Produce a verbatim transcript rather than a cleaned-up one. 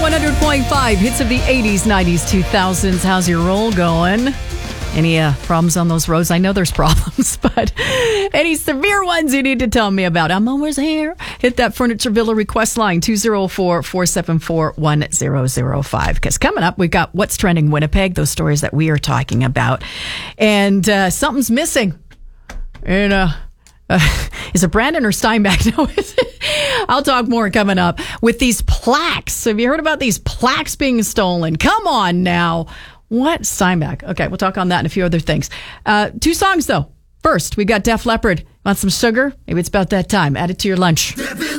one hundred point five, hits of the eighties, nineties, two thousands. How's your roll going? Any uh, problems on those roads? I know there's problems, but any severe ones you need to tell me about. I'm always here. Hit that Furniture Villa request line, two oh four, four seven four, one oh oh five. Because coming up, we've got What's Trending Winnipeg, those stories that we are talking about. And uh, something's missing. And, uh, uh, is it Brandon or Steinbach? No, is it? I'll talk more coming up with these plaques. Have you heard about these plaques being stolen? Come on now. What? Steinbach. Okay, we'll talk on that and a few other things. Uh, two songs, though. First, we got Def Leppard. Want some sugar? Maybe it's about that time. Add it to your lunch.